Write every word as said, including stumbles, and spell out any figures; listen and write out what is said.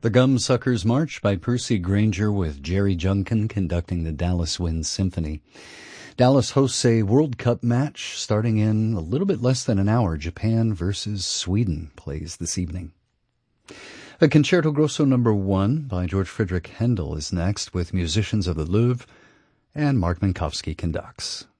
The Gumsuckers March by Percy Grainger with Jerry Junkin conducting the Dallas Wind Symphony. Dallas hosts a World Cup match starting in a little bit less than an hour. Japan versus Sweden plays this evening. A Concerto Grosso number one by George Friedrich Handel is next with musicians of the Louvre, and Mark Minkowski conducts.